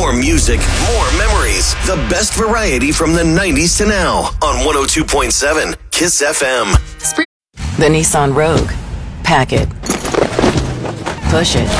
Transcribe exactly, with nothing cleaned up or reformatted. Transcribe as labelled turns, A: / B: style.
A: More music, more memories. The best variety from the nineties to now on one oh two point seven Kiss F M.
B: The Nissan Rogue. Pack it. Push it.